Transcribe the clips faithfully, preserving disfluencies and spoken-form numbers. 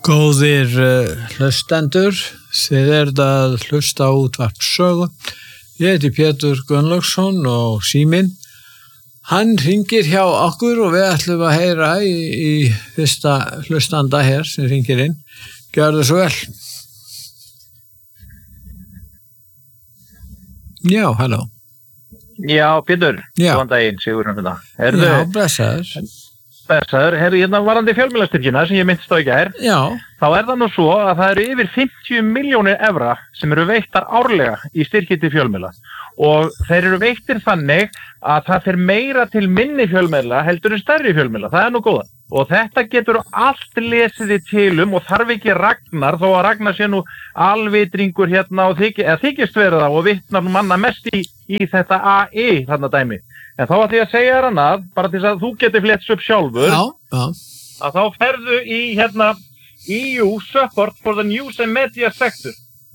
Góðir uh, hlustendur, þið eruð að hlusta á útvarp sögu. Ég heiti Pétur Gunnlaugsson og síminn, hann hringir hjá okkur og við ætlum að heyra í, í fyrsta hlustanda hér sem hringir inn. Gjörðu svo vel. Já, halló. Já, Pétur, Já. góðan daginn, Sigurður þetta. Herðu, Já, blessaður. blessaður, herðu, hérna varandi fjölmiðlastyrkina sem ég myndist á í gær, Já, þá er það nú svo að það eru yfir fimmtíu milljónir evra sem eru veittar árlega í styrki til fjölmiðla og þeir eru veittir þannig að það fer meira til minni fjölmiðla heldur en stærri fjölmiðla, það er nú góða. Og þetta getur allt lesið í tilum og þarf ekki Ragnar, þó að Ragnar sé nú alvitringur hérna og þykir, eða þykist verið það og vitnar nú manna mest í, í þetta A I þarna dæmi. En þá ætla ég að segja þér annað, bara til að þú getur fletts upp sjálfur, já, já. að þá ferðu í hérna E U Support for the News and Media Sector.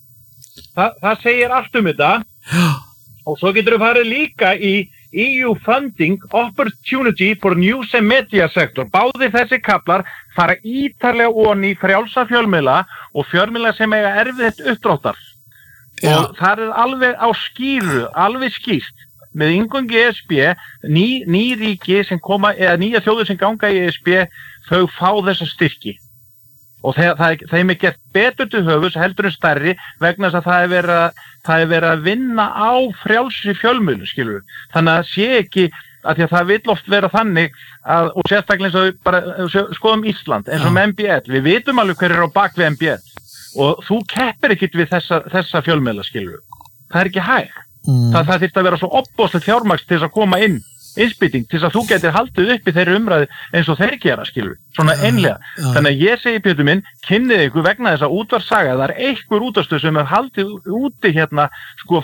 Þa, það segir allt um þetta. Já. Og svo getur við farið líka í E U Funding Opportunity for News and Media Sector. Báðir þessi kaplar fara ítarlega onni í frjálsa fjölmiðla og fjölmiðla sem eiga erfitt uppdráttar. Já. Og það er alveg á skýru, alveg skýrt. Með inngöngu í E S B, ný, ný ríki sem koma, eða nýja þjóðir sem ganga í E S B, þau fá þessa styrki. Og það, það, þeim er gert betur til höfus heldur en stærri vegna þess að það er verið að, það er verið að vinna á frjálsri fjölmiðlu, skilur við. Þannig að sé ekki að því að það vill oft vera þannig að, og sérstaklega eins og bara skoðum Ísland, eins og með M B L, við vitum alveg hver er á bak við M B L og þú keppir ekkert við þessa, þessa fjölmiðla, skilur við. Það er ekki hægt. Mm. Það, það þyrfti að vera svo opbóðslegt fjármagns til þess að koma inn innspýting, til þess að þú getur haldið upp í þeirri umræðu eins og þeir gera, skilur svona ja, einlega. Ja. Þannig að ég segi, Pétur minn, kynnið ykkur vegna þess að útvarpssaga, það er einhver útvarpsstöð sem er haldið úti hérna, sko,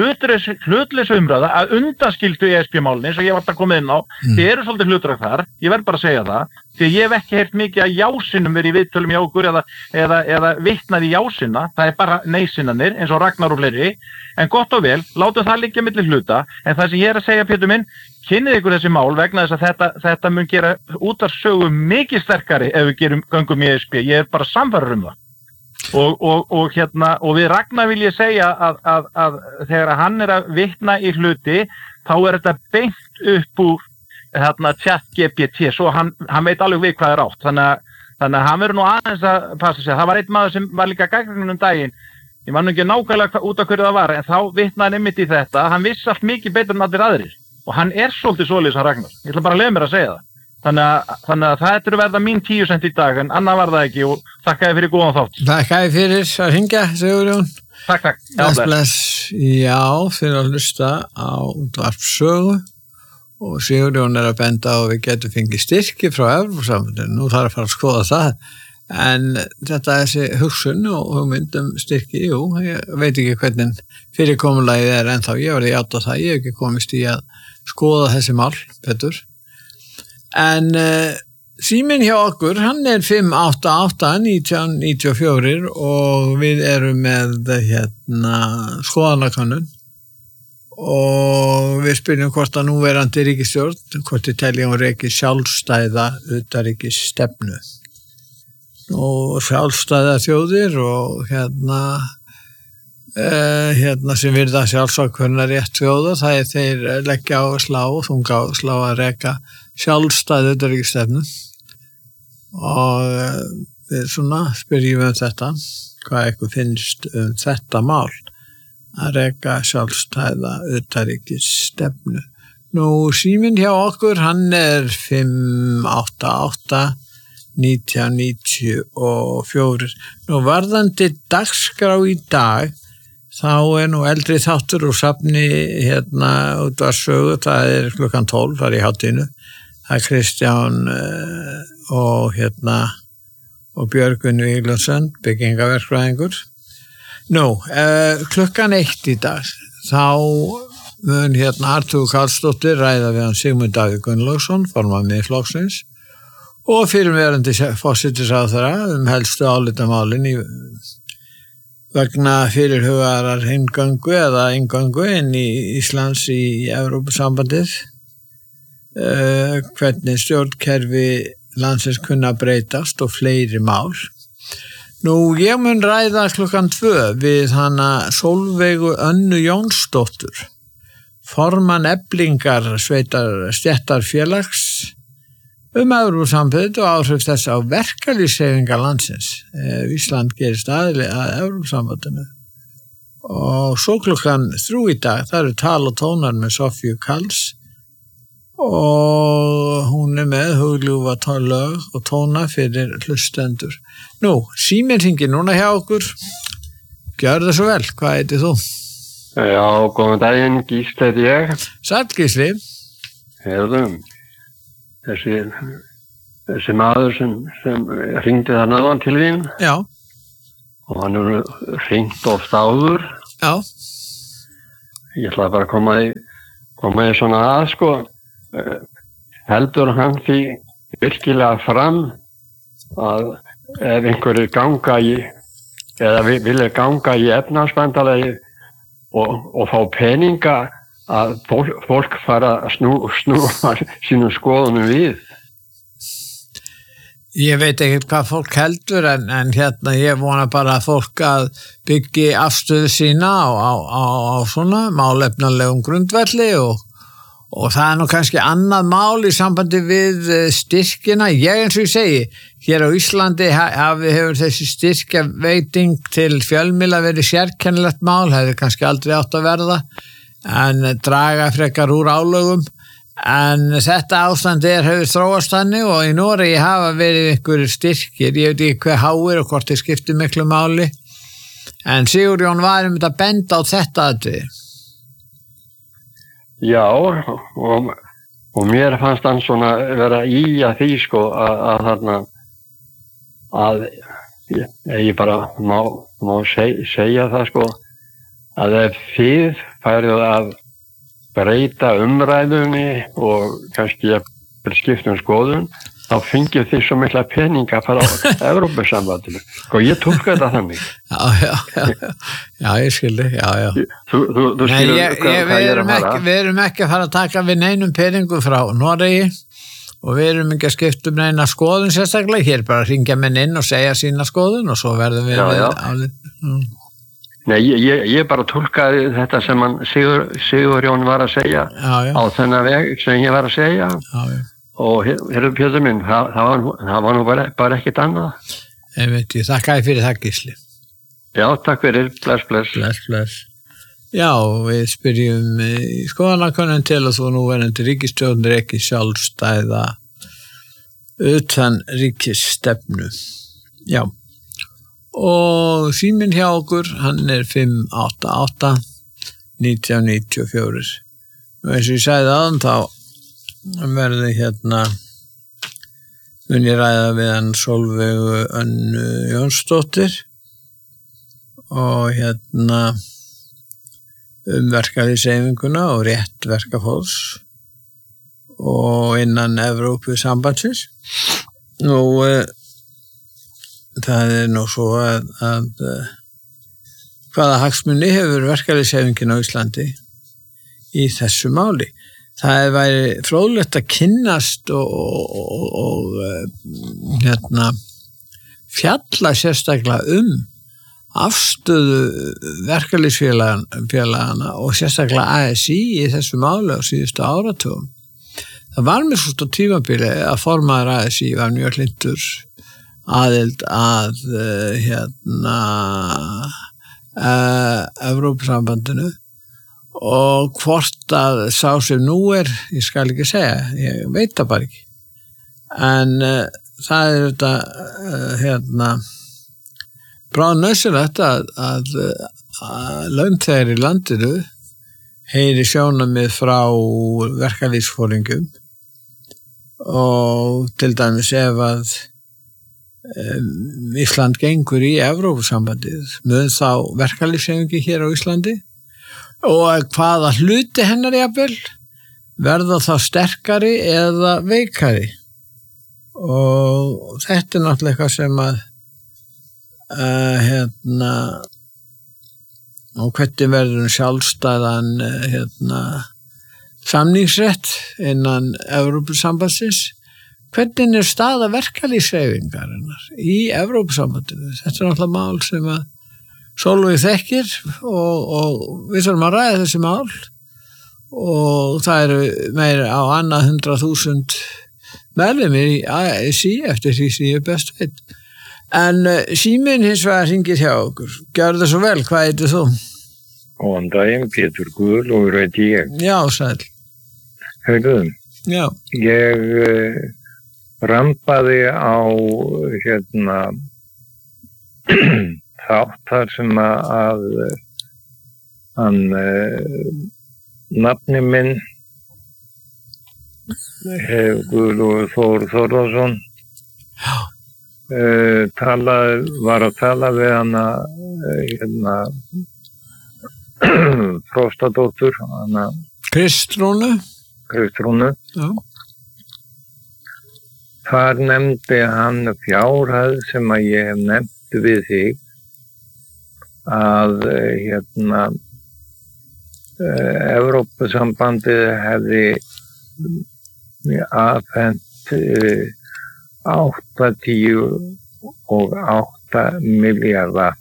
hlutleysu umræða að undanskildu E S B-málinn eins og ég var að koma inn á, mm. þið eru svolítið hlutræk þar, ég verð bara að segja það, því að ég hef ekki heyrt mikið að jásinum verið í viðtölum hjá okkur eða, eða, eða vitnað í jásina, það er bara neysinanir eins og Ragnar og fleiri, en gott og vel, látum það liggja milli hluta, en það sem ég er að segja, Pétur minn, kynnið ykkur þessi mál vegna þess að þetta, þetta mun gera útvarpssögu mikið sterkari ef við gerum göngum í E S B, ég er bara samfærður um það. Og, og, og, hérna, og við Ragnar vil ég segja að, að, að þegar hann er að vitna í hluti, þá er þetta beint upp úr hérna, chat G P T, svo hann, hann veit alveg við hvað er átt, þannig að, þannig að hann verður nú aðeins að passa sig. Það var einn maður sem var líka gagnrýninn um daginn, ég man nú ekki nákvæmlega út af hverju það var, en þá vitnaði hann einmitt í þetta, hann vissi allt mikið betur en allir aðrir, og hann er svolítið svoleiðis hann Ragnar, ég ætla bara að leyfa mér að segja það. Þannig að, þannig að það er verða mín tíu sent í dag, en annað var það ekki, og þakkaði fyrir góðan þátt. Þakkaði fyrir að hringja, Sigurjón. Takk, takk. Bless, bless. Já, fyrir að hlusta á útvarp sögu og Sigurjón er að benda á að við getum fengið styrki frá Evrópusambandinu, nú þarf að fara að skoða það, en þetta er þessi hugsun og hugmyndum styrki, jú, ég veit ekki hvernig fyrirkomulagið er ennþá, ég var í átt á það, ég hef ekki komist í að skoða þessi mál betur. En uh, síminn hjá okkur, hann er fimm átta átta nítján níutíu og fjögur og við erum með hérna skoðanakönnun og við spyrjum hvort að núverandi ríkisstjórn, hvort þið teljum reki sjálfstæða utanríkisstefnu. Og sjálfstæða þjóðir og hérna, uh, hérna sem virða sjálfsákvörðunar rétt þjóða, það er þeir leggja áherslu á og þunga áherslu á að reka sjálfstæða utanríkisstefnu og uh, við svona spyrjum um þetta, hvað eitthvað finnst um þetta mál, að reka sjálfstæða utanríkisstefnu. Nú síminn hjá okkur, hann er fimm átta átta nítján níutíu og fjögur. Nú varðandi dagskrá í dag, þá er nú eldri þáttur úr safni hérna útvarpssögu, það er klukkan tólf, það er í hátinu. Það er Kristján uh, og hérna og Björgvin Víglundsson, byggingaverkfræðingur. Nú, uh, klukkan eitt í dag, þá mun hérna Artúr Karlsdóttir ræða við hann Sigmund Davíð Gunnlaugsson, formann Miðflokksins, og fyrirverandi forsætisráðherra um helstu álitamálin í vegna fyrirhugaðrar inngöngu eða inngöngu inn í Íslands í Evrópusambandið, uh, hvernig stjórnkerfi landsins kunna breytast og fleiri mál. Nú, ég mun ræða klukkan tvö við hana Sólveigu Önnu Jónsdóttur, formann Eflingar sveitar stéttarfélags um Evrópusambandið og áhrif þess á verkalýðshreyfingar landsins. Ísland gerist aðili að Evrópusambandinu. Og svo klukkan þrjú í dag, það eru tal og tónar með Sofíu Karls og hún er með hugljúfa lög og tóna fyrir hlustendur. Nú, síminn hringir núna hjá okkur. Gjör það svo vel, hvað heitir þú? Já, góðan daginn, Gísli heiti ég. Sæll Gísli. Heyrðum, þessi, þessi maður sem, sem hringdi það náðan til þín. Já. Og hann er hringt oft áður. Já. Ég ætlaði bara að koma í, koma í svona að, sko. Heldur hann því virkilega fram að ef einhverju ganga í, eða vilja ganga í efnahagsbandalagi og, og fá peninga að fólk, fólk fara að snú, snúa sínum skoðunum við? Ég veit ekki hvað fólk heldur en, en hérna ég vona bara að fólk að byggi afstöðu sína á, á, á, á svona málefnalegum grundvelli og Og það er nú kannski annað mál í sambandi við styrkina. Ég eins og ég segi, hér á Íslandi hafi hefur þessi styrkjaveiting til fjölmiðla verið sérkennilegt mál, hefði kannski aldrei átt að verða, en draga frekar úr álögum. En þetta ástand er hefur þróast þannig og í Noregi hafa verið einhverjir styrkir, ég veit ekki hver háir og hvort þeir skipti miklu máli. En Sigurjón var um þetta benda á þetta atriði. Já, og, og mér fannst hann svona vera í að því sko að, að þarna að ég, ég bara má, má seg, segja það sko að ef þið færið að breyta umræðunni og kannski að skipta um skoðun, þá fengið þið svo mikla peninga að fara á Evrópusambandinu. Og ég túlka þetta þannig. Já, já, já, já, já ég skildi, já, já. Þú, þú, þú Nei, skilur ég, hvað, ég, hvað ég er að fara? Ekki, við erum ekki að fara að taka við neinum peningum frá Noregi og við erum ekki að skipta um neina skoðun sérstaklega. Hér bara að hringja menn inn og segja sína skoðun og svo verðum við já, já. Álið. Mm. Nei, ég, ég, ég bara túlkaði þetta sem hann Sigur, Sigurjón var að segja já, já. á þennan veg sem ég var að segja. Já, já. Og hérna Pétur minn, það, það, var, það var nú bara, bara ekkert annað. Ég veit, ég þakkaði fyrir það Gísli. Já, takk fyrir, bless, bless. Bless, bless. Já, við spyrjum í skoðanakönnun til að þú nú verðandi ríkisstjórnir ekki sjálfstæða utan ríkisstefnu. Já. Og síminn hjá okkur, hann er fimm átta átta nítján níutíu og fjögur. Og eins og ég sagði aðan þá verði hérna mun ég ræða við hann Sólveigu Önnu Jónsdóttir og hérna um verkalýðshreyfinguna og rétt verkafólks og innan Evrópusambandsins. Nú uh, það er nú svo að, að uh, hvaða hagsmuni hefur verkalýðshreyfingin á Íslandi í þessu máli. Það væri fróðlegt að kynnast og, og, og, og hérna, fjalla sérstaklega um afstöðu verkalýðsfélagana og sérstaklega A S I í þessu máli á síðustu áratugum. Það var mér svo tímabili að formaður A S I var mjög hlynntur aðild að hérna, uh, Evrópusambandinu. Og hvort að sá sem nú er, ég skal ekki segja, ég veit það bara ekki. En uh, það er þetta, uh, hérna, bráðnauðsynlegt að, að, að launþegar í landinu heyri sjónarmið frá verkalýðsforingum og til dæmis ef að um, Ísland gengur í Evrópusambandið, mun þá verkalýðshreyfingi hér á Íslandi og hvaða hluti hennar jafnvel verða þá sterkari eða veikari og þetta er náttúrulega eitthvað sem að uh, hérna og hvernig verður sjálfstæðan uh, hérna samningsrétt innan Evrópusambandsins hvernig er staða verkalýðshreyfingarinnar í Evrópusambandinu? Þetta er náttúrulega mál sem að Sólveig þekkir og, og við þurfum að ræða þessi mál og það eru meira á annað hundrað þúsund meðlimir í A S I eftir því sem ég er best veit. En uh, síminn hins vegar hringir hjá okkur. Gjörðu svo vel, hvað heitir þú? Góðan daginn, Pétur Guðlaugur heiti ég. Já, sæl. Heyrðu, Já. ég uh, rampaði á hérna þáttar sem að, að hann uh, nafni minn Guðlaugur Þór Þórðarsson uh, talað, var að tala við hana uh, hérna Frostadóttur hana Kristrúnu Kristrúnu Já. Þar nefndi hann fjárhæð sem að ég hef nefnt við þig að uh, hérna uh, Evrópusambandið hefði afhent uh, áttatíu og átta milljarða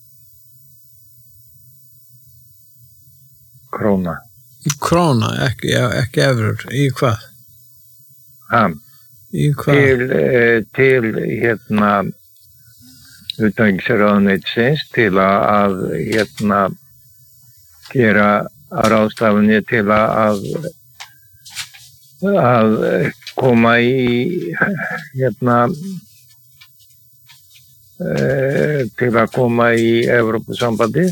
króna. Króna, ekki, ekki evrur. Í hvað? Ha, Í hvað? til, uh, til hérna utanríkisráðuneytisins til að, að hérna gera ráðstafanir til að að koma í hérna uh, til að koma í Evrópusambandið.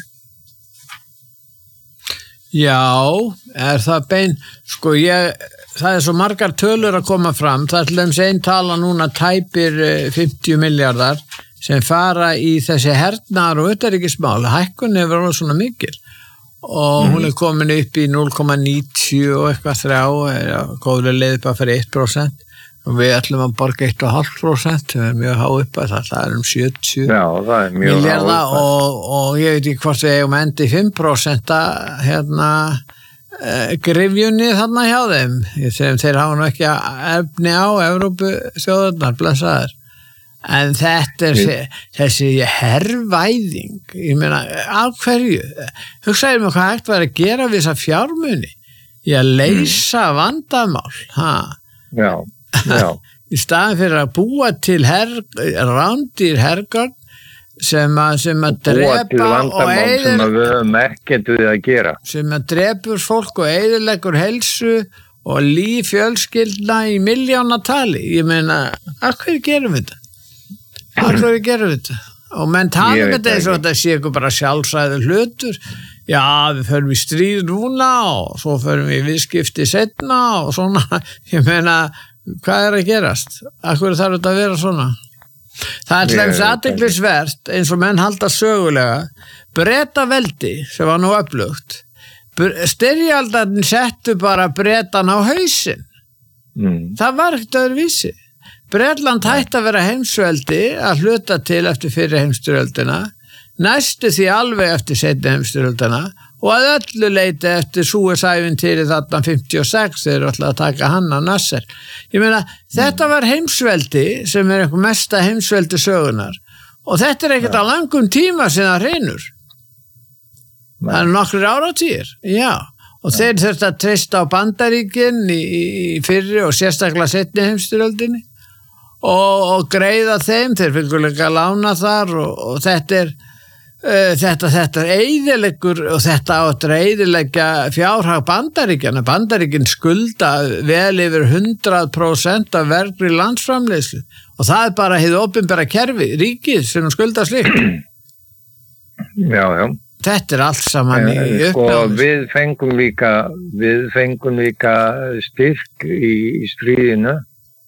Já, er það bein, sko ég, það er svo margar tölur að koma fram, það er til dæmis einn tala núna tæpir fimmtíu milljarðar sem fara í þessi hernaðar og utanríkismál, hækkun hefur verið svona mikil og hún er komin upp í núll komma níutíu og eitthvað þrjá, er góðlega leið upp að fyrir eitt prósent og við ætlum að borga eitt komma fimm prósent, það er mjög há upp að það, það er um sjötíu Já, það er mjög milljarða og, og ég veit ekki hvort við eigum endi fimm prósent hérna eh, grifjunni þarna hjá þeim, þeim þeir hafa nú ekki efni á Evrópu þjóðurnar, blessaðar. En þetta er mm. þessi herrvæðing, ég meina, af hverju? Hugsaðu mig hvað hægt var að gera við þessa fjármuni í að leysa mm. vandamál, ha? Já, já. Í staðin fyrir að búa til her, rándýr hergögn sem að, sem að drepa og eyðileggur sem að við höfum ekkert við að gera. Sem að drepur fólk og eyðileggur heilsu og líf fjölskyldna í milljónatali. Ég meina, af hverju gerum við þetta? Hvað er að gera þetta? Og menn tala um þetta eins og þetta sé ekki bara sjálfsæður hlutur. Já, við förum í stríð núna og svo förum við í viðskipti setna og svona. Ég meina, hvað er að gerast? Akkur þarf þetta að vera svona? Það er til dæmis athyglisvert eins og menn halda sögulega. Bretaveldi, sem var nú öflugt, styrjaldarnir settu bara Bretan á hausinn. Mm. Það var ekkert öðruvísi. Bretland hætti að vera heimsveldi að hluta til eftir fyrir heimsstyrjöldina, næstu því alveg eftir seinni heimsstyrjöldina og að öllu leiti eftir Suez-ævintýrið þarna fimmtíu og sex þeir eru alltaf að taka hann að Nasser. Ég meina, þetta var heimsveldi sem er einhver mesta heimsveldi sögunar og þetta er ekkert á langum tíma sem það hreinur. Það er nokkur áratugir, já. Og þeir þurftu að treysta á Bandaríkin í, í fyrri og sérstaklega seinni heimsstyrjöldinni. Og, og greiða þeim, þeir fylgulega lána þar og, og þetta er uh, þetta, þetta er eyðileggur og þetta áttur að eyðileggja fjárhag Bandaríkjana. Bandaríkin skulda vel yfir hundrað prósent af vergri landsframleiðslu og það er bara hið opinbera kerfi, ríkið sem skulda slíkt. Já, já. Þetta er allt saman í uppnámi. Og við fengum líka, við fengum líka styrk í, í stríðinu.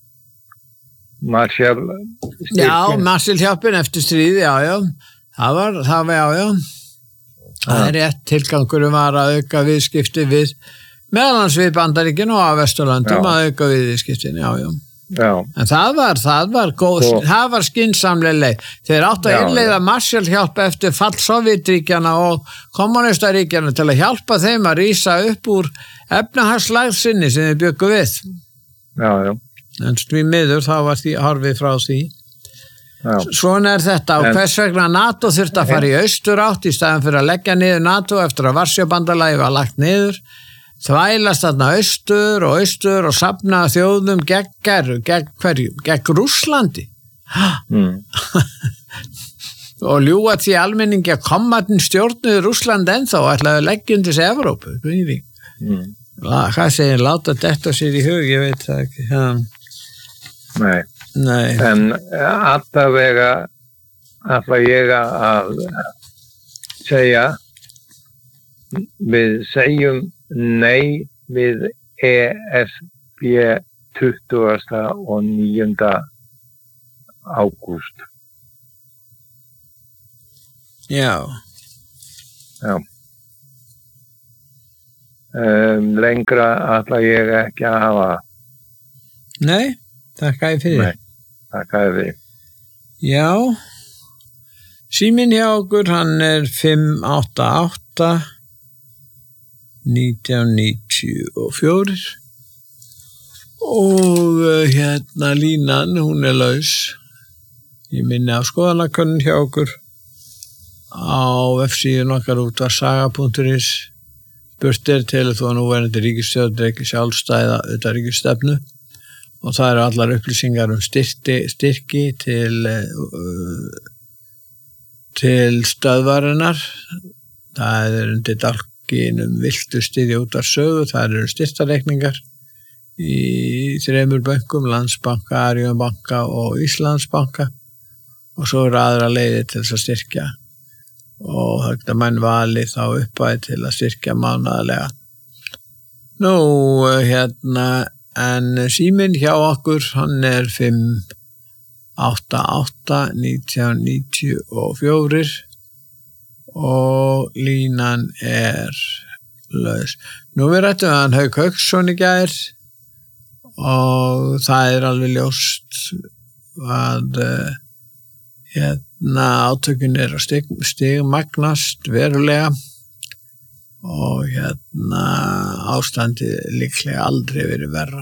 Marshall styrkin. Já, Marshall hjálpin eftir stríði, já, já. Það var, það var, já, já. Það er rétt, tilgangurum var að auka viðskipti við, meðalans við Bandaríkin og af Vesturlöndum já. Að auka viðskiptin, já, já. Já. En það var, það var góð, og, það var skynsamleg leið. Þeir áttu að innleiða Marshall hjálp eftir fall Sovjetríkjana og kommunistaríkjana til að hjálpa þeim að rísa upp úr efnahagslægð sinni sem þeir bjöggu við. Já, já. en því miður þá var því horfið frá því. Já. Svona er þetta og En- hvers vegna NATO þurfti að fara í austur átt í staðan fyrir að leggja niður NATO eftir að Varsjárbandalagið var lagt niður, þvælast þarna austur og austur og safna þjóðum gegn, gegn, gegn hverjum, gegn Rússlandi Mm. og ljúga því almenningi að komandinn stjórnuði Rússland ennþá og ætlaði að leggja undir sig Evrópu. Mm. La, hvað segir, láta detta sér í hug, ég veit það ekki. Ja. Nei. Nei. En allavega ætla ég að segja við segjum nei við E S B tuttugasta og níunda ágúst. Já. Já. Um, lengra ætla ég ekki að hafa. Nei, þakka ég fyrir. Nei, þakka ég fyrir. Já, síminn hjá okkur, hann er fimm átta átta nítján níutíu og fjögur og uh, hérna línan, hún er laus. Ég minni á skoðanakönnun hjá okkur á vefsíðun okkar útvarsaga punktur is. Spurt er til þó að núverandi ríkisstjórn er ekki sjálfstæða utanríkisstefnu og það eru allar upplýsingar um styrki, styrki til, uh, til stöðvarinnar. Það er undir dálkinum viltu styðja útvarssögu, það eru styrktareikningar í þremur bönkum, Landsbanka, Arion banka og Íslandsbanka og svo eru aðra leiðir til þess að styrkja og það er mann vali þá uppæði til að styrkja mánaðarlega. Nú, hérna, en síminn hjá okkur, hann er fimm átta átta nítján níutíu og fjögur og línan er laus. Nú við rættum við hann Hauk Hauksson í gær og það er alveg ljóst að uh, hérna átökin er að stig, stigmagnast verulega og hérna ástandi líklega aldrei verið verra.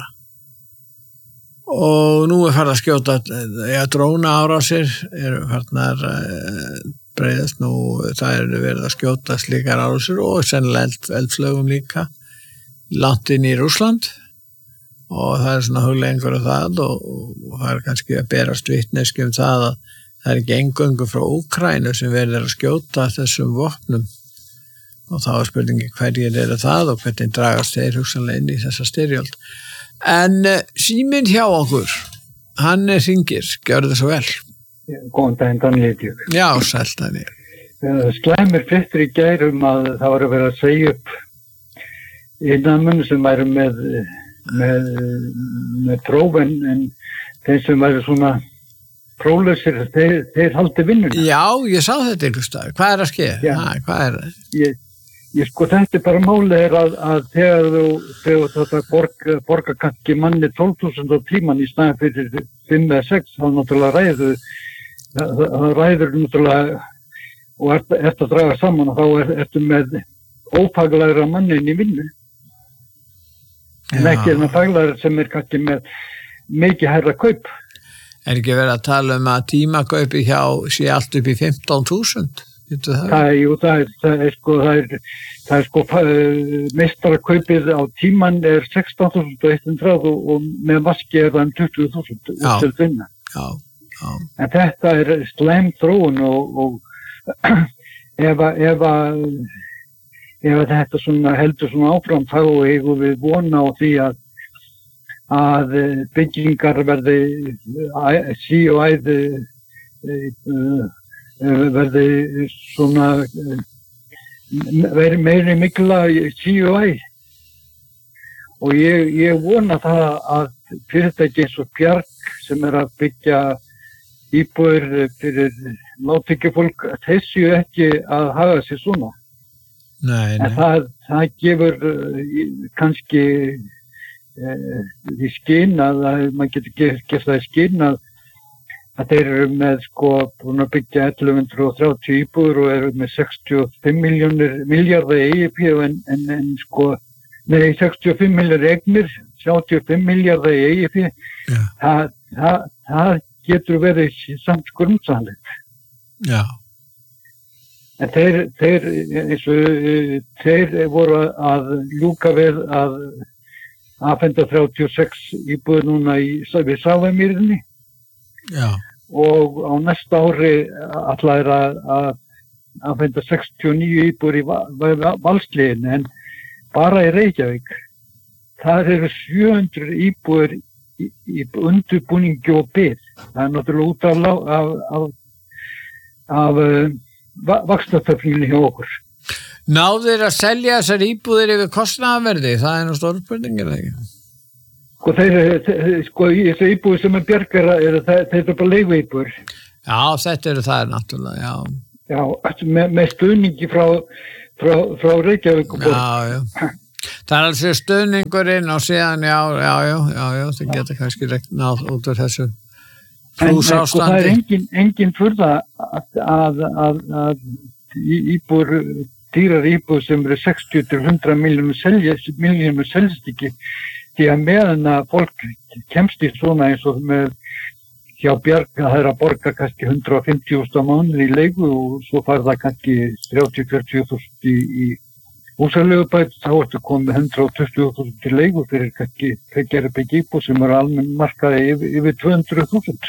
Og nú er farið að skjóta, ja, dróna árásir eru farnar uh, breiðast nú, það eru verið að skjóta slíkar árásir og sennilega eld, eldflögum líka langt inn í Rússland og það er svona hugleiðingur á það og, og það er kannski að berast vitneski um það að það er ekki eingöngu frá Úkraínu sem verður að skjóta þessum vopnum og þá er spurningi hverjir eru það og hvernig dragast þeir hugsanlega inn í þessa styrjöld. En uh, síminn hjá okkur, hann er hringir, gjörðu það svo vel. Góðan daginn, Daniel. Já, sælt Daniel. Slæmir fréttir í gær um að það var að vera að segja upp innanmenn sem væru með, með, með próf en, en þeir sem væru svona próflausir, þeir, þeir haldi vinnuna. Já, ég sá þetta einhvers staðar. Hvað er að ske? Ha, hvað er það? Ég, ég sko, þetta er bara málið er að, að þegar þú, þegar þetta borg, borga kannski manni tólf þúsund á tíman í staðin fyrir fimm eða sex, þá náttúrulega ræður, það, það ræður náttúrulega og ert, ert að draga saman og þá er, ertu með ófaglæra mannin í vinnu. En ekki er með faglæra sem er kannski með mikið hærra kaup. Er ekki verið að tala um að tímakaupi hjá sé allt upp í fimmtán þúsund? Það? Það, jú, það er, það er sko, það er, það er sko meistarakaupið á tíman er sextán þúsund hundrað og, og með vaski er það um tuttugu þúsund til vinna. Já, já. En þetta er slæm þróun og, og ef að, ef að, ef að þetta svona heldur svona áfram þá eigum við vona á því að að byggingar verði sí og æði verði svona verði meiri mikla sí og æ og ég, ég vona það að fyrirtæki eins og Bjarg sem er að byggja íbúðir fyrir lágtekjufólk þessu ekki að hafa sér svona. Nei, nei. En það, það gefur kannski í skinn að maður getur gert það í skinn að, að þeir eru með sko búin að byggja ellefu hundruð þrjátíu íbúður og eru með sextíu og fimm milljónir miljardar E I P en, en, en sko nei sextíu og fimm milljónir eignir þrjátíu og fimm milljarða í eigið fé, Já. það, það, það getur verið samt skurmsalegt. Já. En þeir, þeir, eins og, þeir voru að ljúka við að afhenda þrjátíu og sex íbúðir núna í, við Safamýrinni. Já. Og á næsta ári ætlaðir að, að afhenda sextíu og níu íbúðir í Valsliðinu, en bara í Reykjavík, það eru sjö hundruð íbúðir í, í undirbúningi og bið. Það er náttúrulega út af, af, af, af uh, vaxtatöflunni hjá okkur. Náður að selja þessar íbúðir yfir kostnaðarverði, það er nú stór spurningin ekki. Sko þeir, þeir sko þessi íbúðir sem er bjargar er þeir, þeir eru bara leiguíbúðir. Já, þetta eru það náttúrulega, já. Já, með, með stuðningi frá, frá, frá Reykjavík og borg. Já, já. Það er alveg stuðningurinn og síðan, já, já, já, já, já, það geta kannski náð út úr þessu plúsástandi. En sko það er engin, engin furða að, að, að, að íbúður, dýrar íbúður sem eru sextíu til hundrað milljónum seljast ekki, því að meðan að fólk kemst í svona eins og með hjá Bjarg að það er að borga kannski hundrað og fimmtíu þúsund á mánuði í leigu og svo fær það kannski þrjátíu til fjörutíu þúsund í, í húsaleigubætur, þá ertu komið hundrað og tuttugu þúsund í leigu fyrir kannski tveggja bygg íbúð sem eru almenn markaði yfir, yfir tvö hundruð þúsund.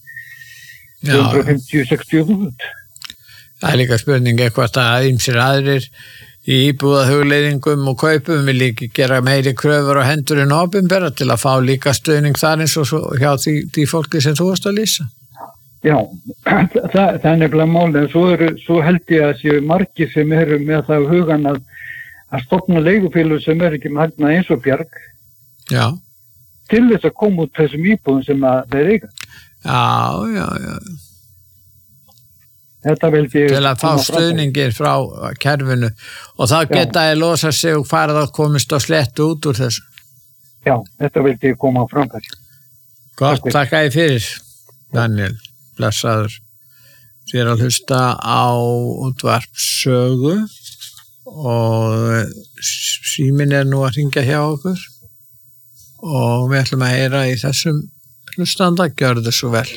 tvö hundruð fimmtíu til sextíu þúsund. Það er líka spurning eitthvað að ýmsir aðrir í íbúðahugleiðingum og kaupum vil ekki gera meiri kröfur á hendur en opinbera til að fá líka stuðning þar eins og svo hjá því, því fólki sem þú varst að lýsa. Já, það, það er nefnilega málið, en svo, eru, svo held ég að séu margir sem eru með það hugan að, að stofna leigufélög sem er ekki með hagnaði eins og Bjarg. Já. Til þess að koma út þessum íbúðum sem að þeir eiga. Já, já, já. Þetta vildi til að fá stuðningir frá kerfinu og þá geta ég losa sig og farið að komist á slettu út úr þessu. Já, þetta vildi ég koma á framfæri. Gott, þakka ég fyrir, Daniel, blessaður. Þið er að hlusta á útvarpssögu og síminn er nú að hringja hjá okkur og við ætlum að heyra í þessum hlustanda, gjörðu svo vel.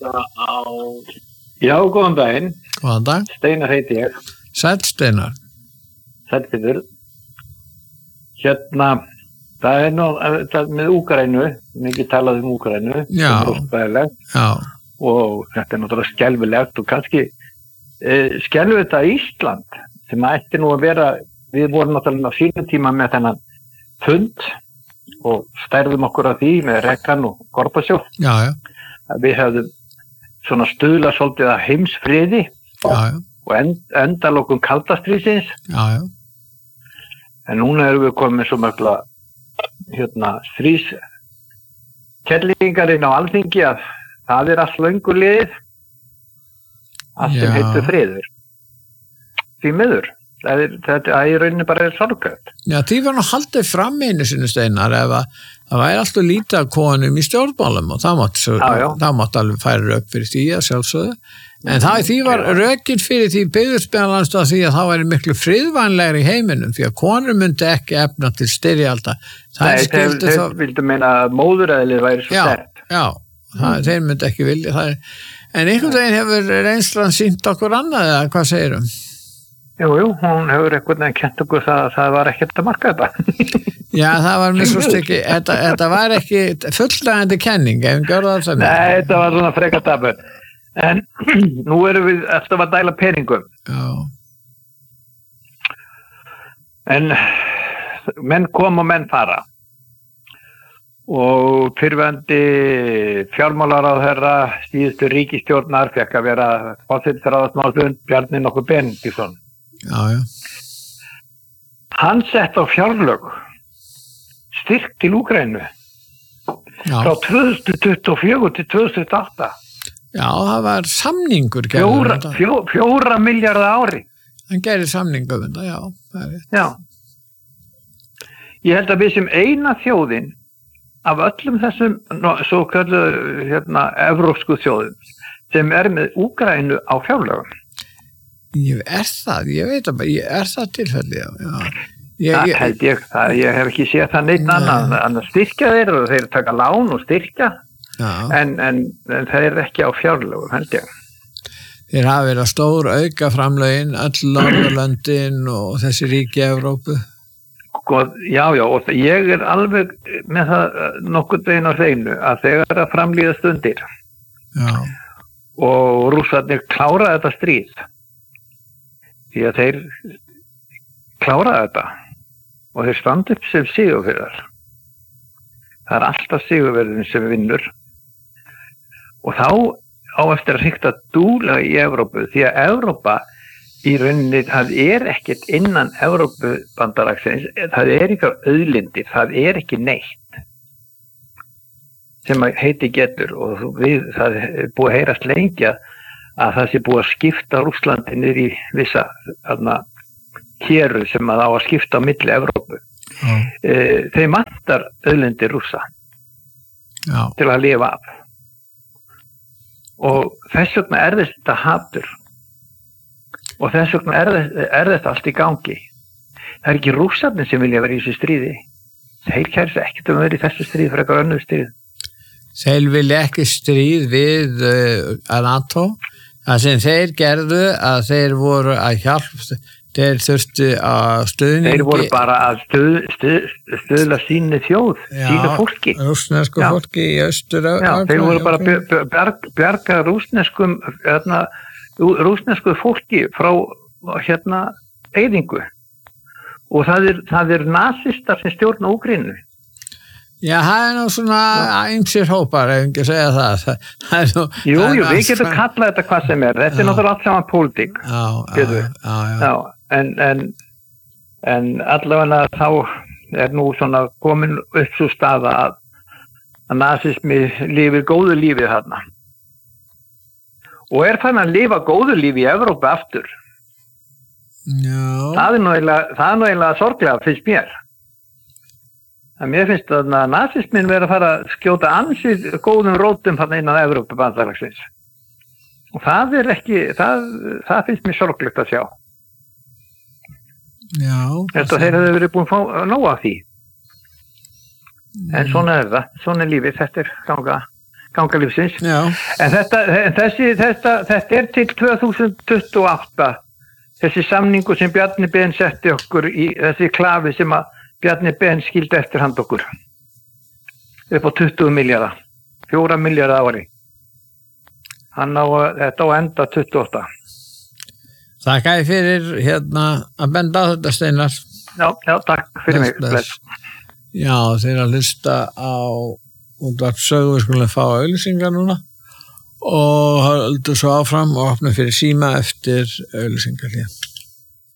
Já, góðan daginn. Góðan dag. Steinar heiti ég. Sæll Steinar. Sæll Pétur. Hérna, það er nú, það með Úkraínu, mikið talað um Úkraínu. Já. Já. Og þetta er náttúrulega skelfilegt og kannski eh, skelfur þetta Ísland, sem ætti nú að vera, við vorum náttúrulega á sínum tíma með þennan fund og stærðum okkur að því með Reagan og Gorbachev. Já, já. Við hefðum svona stuðla svolítið að heimsfriði já, já. og end, endalokum kaldastrísins. Já, já. En núna erum við komið svo mörgla hérna, strís kellingarinn á Alþingi að það er allt löngu liðið. Allt sem heitir friður. Því miður. Það er, þetta er í rauninni bara sorgrætt. Já, því var nú haldið fram einu sinni Steinar ef að það væri alltaf lítið af konum í stjórnmálum og það mátti, svo, já, já. það mátti alveg færa upp fyrir því að sjálfsögðu. En það, því var rökin fyrir því byggðurspennlanst að því að það væri miklu friðvænlegri í heiminum því að konur myndi ekki efna til styrjalda. Nei, þeir, þeir þá... vildu meina að móðuræðlið væri svo sterkt. Já, já það, mm. þeir myndi ekki vilja. Það er... En einhvern veginn hefur reynslan sýnt okkur annað eða hvað segirum? Jú, jú, hún hefur einhvern veginn kent okkur það að það var ekkert að marka þetta. Já, það var mér svo stykki, þetta, þetta var ekki fullnægjandi kenning, ef við gjörðum það þannig. Nei, þetta var svona frekar dabur. En nú erum við alltaf að dæla peningum. Já. En menn kom og menn fara. Og fyrrverandi fjármálaráðherra síðustu ríkisstjórnar fekk að vera forsætisráðsmálstund Bjarni nokkuð Benediktsson. Já, já. Hann sett á fjárlög styrk til Úkraínu frá tvö þúsund tuttugu og fjögur til tvö þúsund og átta. Já, það var samningur. Fjóra, fjó, fjóra milljarða ári. Hann gerir samningu um þetta, já. Það er rétt. Já. Ég held að við sem eina þjóðin af öllum þessum svo kallu hérna, evrópsku þjóðum sem er með Úkraínu á fjárlögum. Ég er það, ég veit að er það tilfelli, já. Ég, það ég, held ég, það, ég hef ekki séð það neitt annað, annað styrkja þeir og þeir taka lán og styrkja en, en, en það er ekki á fjárlögum held ég. Þeir hafa verið stór auka framlögin öll Norðurlöndin og þessi ríki í Evrópu. God, já, já, og ég er alveg með það nokkurn veginn á hreinu að þegar að framlíða stundir já. Og Rússarnir klára þetta stríð því að þeir klára þetta og þeir standa upp sem sigurvegarar. Það er alltaf sigurvegarinn sem vinnur og þá á eftir að hrikta dúla í Evrópu því að Evrópa í rauninni, það er ekkert innan Evrópubandalagsins, það er ekki auðlindir, það er ekki neitt sem heiti getur og við, það er búið að heyrast lengi að það sé búið að skipta Rússlandi niður í vissa þarna héru sem að á að skipta á milli Evrópu. Mm. E, þeir vantar auðlindir Rússa Já. Til að lifa af og þess vegna er þetta hatur og þess vegna er, er þetta allt í gangi. Það er ekki Rússarnir sem vilja vera í þessu stríði. Þeir kæris ekkert um að vera í þessu stríði fyrir eitthvað önnur stríð. Þeir vilja ekki stríð við uh, NATO. Það sem þeir gerðu að þeir voru að hjálpa, þeir þurftu að stuðningi. Þeir voru bara að stuð, stuð, stuðla sínu þjóð, já, sínu fólki. Rússnesku fólki í austur. Já, þeir voru bara að bjarga, bjarga rússneskum, hérna, rússnesku fólki frá hérna eyðingu og það er, það er nasistar sem stjórna Úkraínu. Já, það er nú svona einsir hópar, ef ekki að segja það. það er nú, jú, jú, við getum kallað þetta hvað sem er. Þetta já. Er náttúrulega allt saman pólitík. Já, já, já, já. já, en, en, en allavega þá er nú svona komin upp svo staða að, að nasismi lifir góðu lífið þarna. Og er þannig að lifa góðu lífi í Evrópu aftur. Já. Það er nú eiginlega, það er nú eiginlega sorglega finnst mér. En mér finnst að nasismin verið að fara að skjóta ansið góðum rótum hann innan Evrópu bandalagsins. Og það er ekki, það, það finnst mér sorglegt að sjá. Já. Þetta þeir hefur verið búin að fá nóg af því. En svona er það, svona er lífið, þetta er ganga, ganga lífsins. Já. En þetta, þessi, þetta, þetta er til tvö þúsund tuttugu og átta, þessi samningu sem Bjarni Ben setti okkur í þessi klafi sem að Bjarni Ben skildi eftir hand okkur upp á tuttugu milljarða, fjóra milljarða ári. Hann á þetta á enda tuttugu og átta. Þakka ég fyrir hérna að benda á þetta Steinar. Já, já, takk fyrir mig. Bless. Já, þeir að hlusta á útvarp Sögu, við skulum fá auglýsingar núna og haldum svo áfram og opna fyrir síma eftir auglýsingar hér.